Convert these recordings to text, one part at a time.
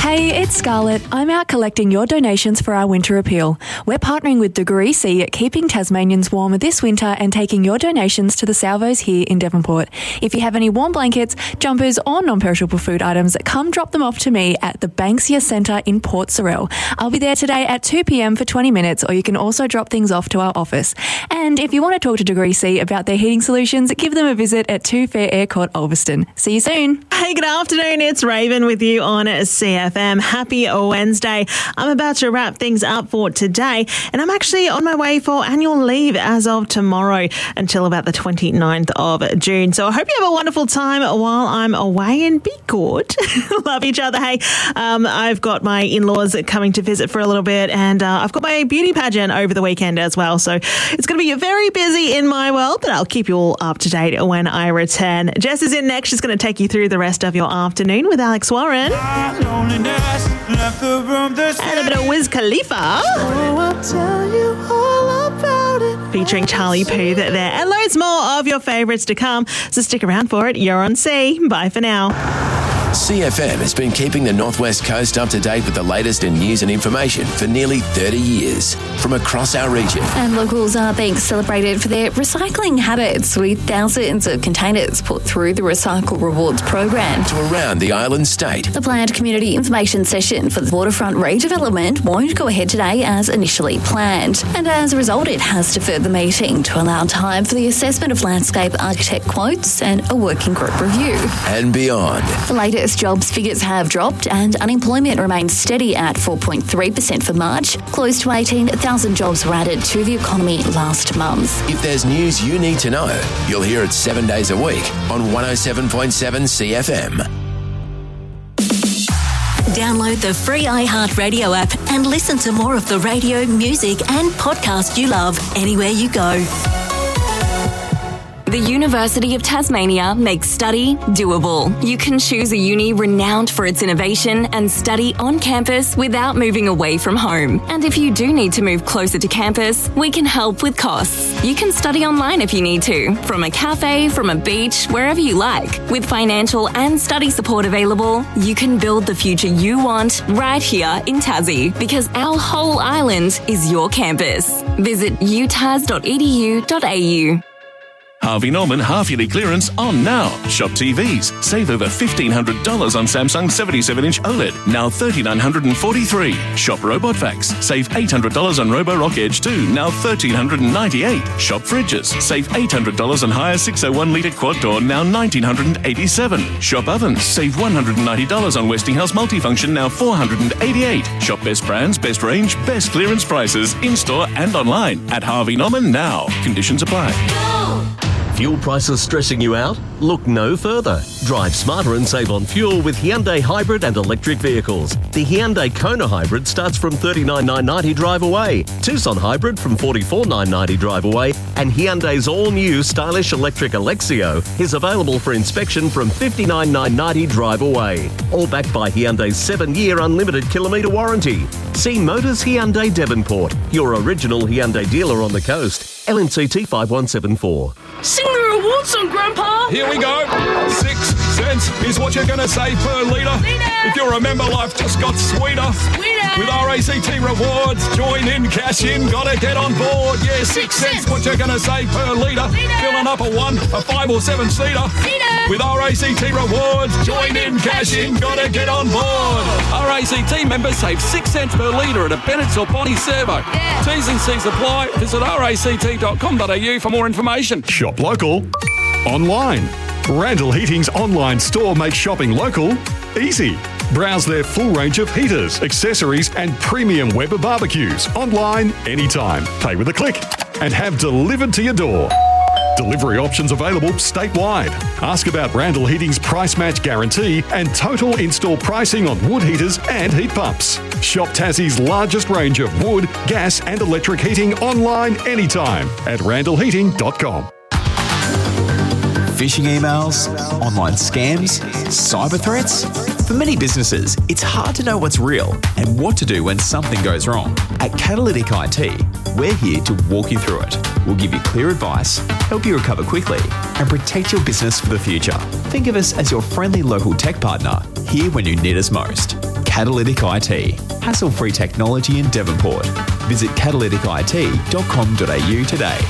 Hey, it's Scarlett. I'm out collecting your donations for our winter appeal. We're partnering with Degree C at keeping Tasmanians warmer this winter and taking your donations to the salvos here in Devonport. If you have any warm blankets, jumpers or non-perishable food items, come drop them off to me at the Banksia Centre in Port Sorell. I'll be there today at 2 p.m. for 20 minutes, or you can also drop things off to our office. And if you want to talk to Degree C about their heating solutions, give them a visit at 2 Fair Air Court, Ulverston. See you soon. Hey, good afternoon. It's Raven with you on CFM. Happy Wednesday. I'm about to wrap things up for today, and I'm actually on my way for annual leave as of tomorrow until about the 29th of June. So I hope you have a wonderful time while I'm away, and be good. Love each other. Hey, I've got my in-laws coming to visit for a little bit, and I've got my beauty pageant over the weekend as well. So it's going to be very busy in my world, but I'll keep you all up to date when I return. Jess is in next. She's going to take you through the rest of your afternoon with Alex Warren. And a bit of Wiz Khalifa. I'll tell you all about it. Featuring Charlie Puth there. And loads more of your favourites to come. So stick around for it. You're on C. Bye for now. CFM has been keeping the Northwest Coast up to date with the latest in news and information for nearly 30 years from across our region. And locals are being celebrated for their recycling habits, with thousands of containers put through the Recycle Rewards program. To around the island state. The planned community information session for the waterfront redevelopment won't go ahead today as initially planned. And as a result, it has deferred the meeting to allow time for the assessment of landscape architect quotes and a working group review. And beyond. The latest jobs figures have dropped and unemployment remains steady at 4.3% for March. Close to 18,000 jobs were added to the economy last month. If there's news you need to know, you'll hear it 7 days a week on 107.7 CFM. Download the free iHeartRadio app and listen to more of the radio, music and podcast you love anywhere you go. The University of Tasmania makes study doable. You can choose a uni renowned for its innovation and study on campus without moving away from home. And if you do need to move closer to campus, we can help with costs. You can study online if you need to, from a cafe, from a beach, wherever you like. With financial and study support available, you can build the future you want right here in Tassie, because our whole island is your campus. Visit utas.edu.au. Harvey Norman half-yearly clearance on now. Shop TVs. Save over $1,500 on Samsung 77-inch OLED, now $3,943. Shop Robot Vacs. Save $800 on Roborock Edge 2, now $1,398. Shop Fridges. Save $800 on Haier 601-litre quad door, now $1,987. Shop Ovens. Save $190 on Westinghouse Multifunction, now $488. Shop Best Brands, Best Range, Best Clearance Prices, in-store and online at Harvey Norman now. Conditions apply. Fuel prices stressing you out? Look no further. Drive smarter and save on fuel with Hyundai hybrid and electric vehicles. The Hyundai Kona hybrid starts from $39,990 drive away, Tucson hybrid from $44,990 drive away, and Hyundai's all-new stylish electric Alexio is available for inspection from $59,990 drive away. All backed by Hyundai's 7-year unlimited kilometre warranty. See Motors Hyundai Devonport, your original Hyundai dealer on the coast. LNCT 5174. Sing the reward song, Grandpa! Here we go. 6 cents is what you're going to save per litre. If you're a member, life just got sweeter. With RACT rewards, join in, cash in, gotta get on board. Yeah, 6 cents what you're going to save per litre. Filling up a 1, a 5 or 7 seater. With RACT rewards, join in, cash in, gotta get on board. RACT members save 6 cents per litre at a Bennett's or Bonnie servo. T's and C's apply. Visit ract.com.au for more information. Shop local, online. Randall Heating's online store makes shopping local easy. Browse their full range of heaters, accessories and premium Weber barbecues online anytime. Pay with a click and have delivered to your door. Delivery options available statewide. Ask about Randall Heating's price match guarantee and total install pricing on wood heaters and heat pumps. Shop Tassie's largest range of wood, gas and electric heating online anytime at randallheating.com. Phishing emails, online scams, cyber threats. For many businesses, it's hard to know what's real and what to do when something goes wrong. At Catalytic IT, we're here to walk you through it. We'll give you clear advice, help you recover quickly, and protect your business for the future. Think of us as your friendly local tech partner, here when you need us most. Catalytic IT. Hassle-free technology in Devonport. Visit catalyticit.com.au today.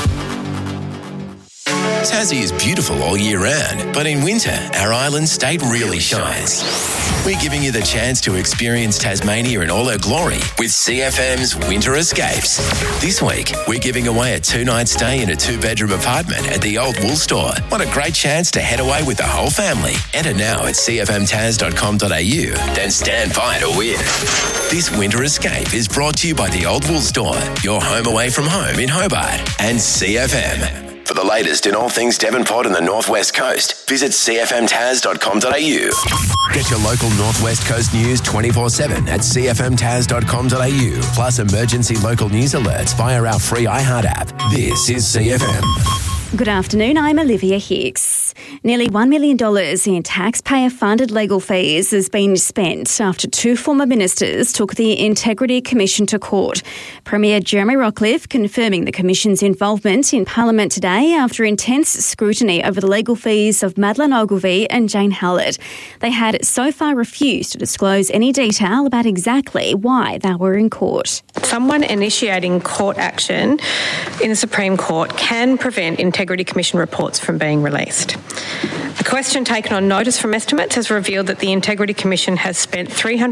Tassie is beautiful all year round, but in winter, our island state really shines. We're giving you the chance to experience Tasmania in all her glory with CFM's Winter Escapes. This week, we're giving away a 2-night stay in a 2-bedroom apartment at the Old Wool Store. What a great chance to head away with the whole family. Enter now at cfmtas.com.au, then stand by to win. This Winter Escape is brought to you by the Old Wool Store, your home away from home in Hobart, and CFM. For the latest in all things Devonport and the North West Coast, visit cfmtas.com.au. Get your local North West Coast news 24/7 at cfmtas.com.au, plus emergency local news alerts via our free iHeart app. This is CFM. Good afternoon, I'm Olivia Hicks. Nearly $1 million in taxpayer-funded legal fees has been spent after 2 former ministers took the Integrity Commission to court. Premier Jeremy Rockliff confirming the Commission's involvement in Parliament today after intense scrutiny over the legal fees of Madeleine Ogilvie and Jane Hallett. They had so far refused to disclose any detail about exactly why they were in court. Someone initiating court action in the Supreme Court can prevent Integrity Commission reports from being released. A question taken on notice from estimates has revealed that the Integrity Commission has spent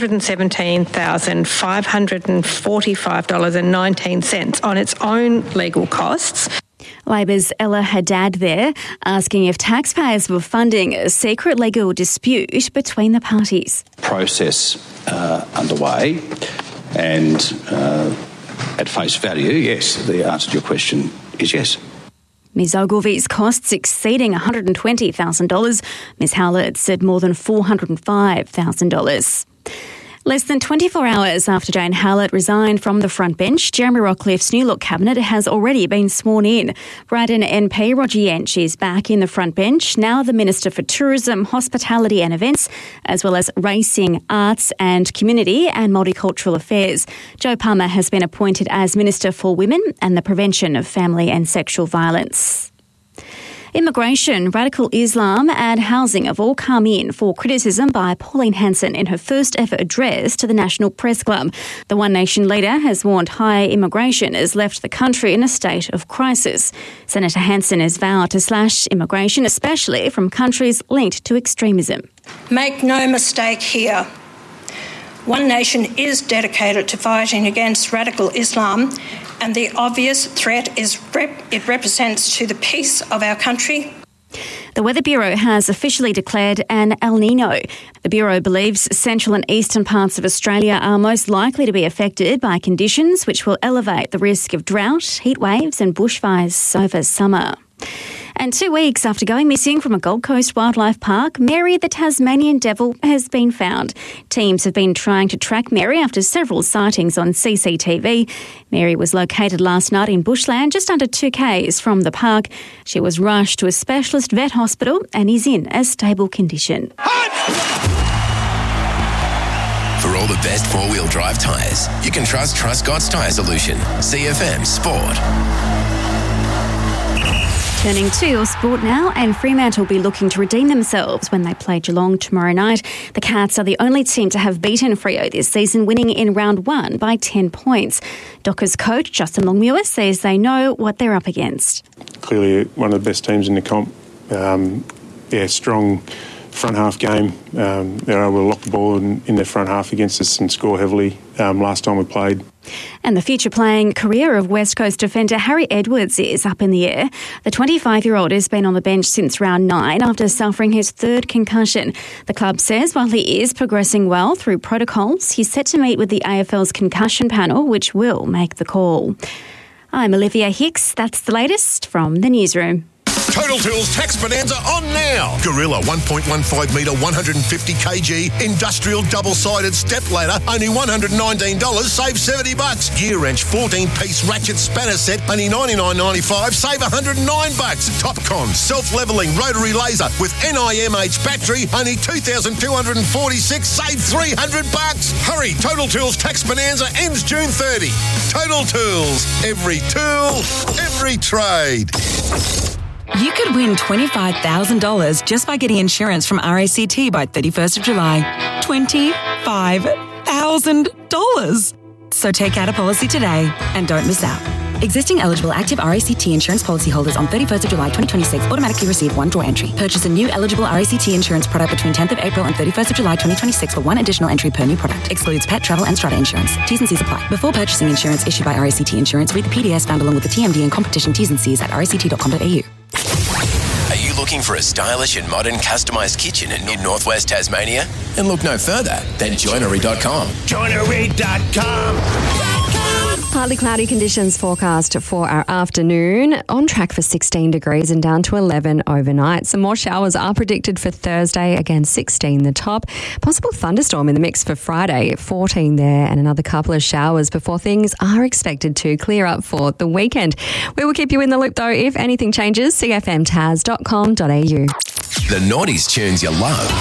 $317,545.19 on its own legal costs. Labor's Ella Haddad there, asking if taxpayers were funding a secret legal dispute between the parties. Process underway, and at face value, yes, the answer to your question is yes. Ms Ogilvie's costs exceeding $120,000. Ms Howlett said more than $405,000. Less than 24 hours after Jane Hallett resigned from the front bench, Jeremy Rockliff's New Look cabinet has already been sworn in. Brighton MP Roger Yench is back in the front bench, now the Minister for Tourism, Hospitality and Events, as well as Racing, Arts and Community and Multicultural Affairs. Joe Palmer has been appointed as Minister for Women and the Prevention of Family and Sexual Violence. Immigration, radical Islam and housing have all come in for criticism by Pauline Hanson in her first ever address to the National Press Club. The One Nation leader has warned higher immigration has left the country in a state of crisis. Senator Hanson has vowed to slash immigration, especially from countries linked to extremism. Make no mistake here. One Nation is dedicated to fighting against radical Islam, and the obvious threat it represents to the peace of our country. The Weather Bureau has officially declared an El Nino. The Bureau believes central and eastern parts of Australia are most likely to be affected by conditions which will elevate the risk of drought, heat waves and bushfires over summer. And 2 weeks after going missing from a Gold Coast wildlife park, Mary the Tasmanian Devil has been found. Teams have been trying to track Mary after several sightings on CCTV. Mary was located last night in bushland just under 2 k's from the park. She was rushed to a specialist vet hospital and is in a stable condition. For all the best four-wheel drive tyres, you can trust Truscott's Tyre Solution. CFM Sport. Turning to your sport now, and Fremantle will be looking to redeem themselves when they play Geelong tomorrow night. The Cats are the only team to have beaten Freo this season, winning in round 1 by 10 points. Dockers coach Justin Longmuir says they know what they're up against. Clearly one of the best teams in the comp. Strong front half game. They're able to lock the ball in their front half against us and score heavily last time we played. And the future playing career of West Coast defender Harry Edwards is up in the air. The 25-year-old has been on the bench since round 9 after suffering his 3rd concussion. The club says while he is progressing well through protocols, he's set to meet with the AFL's concussion panel, which will make the call. I'm Olivia Hicks. That's the latest from the newsroom. Total Tools Tax Bonanza on now. Gorilla 1.15 metre, 150 kg, industrial double-sided step ladder, only $119, save $70. Gear wrench 14-piece ratchet spanner set, only $99.95, save $109. Topcon self-levelling rotary laser with NIMH battery, only $2,246, save $300. Hurry, Total Tools Tax Bonanza ends June 30. Total Tools, every tool, every trade. You could win $25,000 just by getting insurance from RACT by 31st of July. $25,000. So take out a policy today and don't miss out. Existing eligible active RACT insurance policyholders on 31st of July 2026 automatically receive one draw entry. Purchase a new eligible RACT insurance product between 10th of April and 31st of July 2026 for one additional entry per new product. Excludes pet, travel and strata insurance. T's and C's apply. Before purchasing insurance issued by RACT Insurance, read the PDS found along with the TMD and competition T's and C's at ract.com.au. Are you looking for a stylish and modern customised kitchen in northwest Tasmania? And look no further than joinery.com. Joinery.com. Partly cloudy conditions forecast for our afternoon. On track for 16 degrees and down to 11 overnight. Some more showers are predicted for Thursday. Again, 16 the top. Possible thunderstorm in the mix for Friday. 14 there and another couple of showers before things are expected to clear up for the weekend. We will keep you in the loop though if anything changes. cfmtas.com.au. The Naughties tunes you love.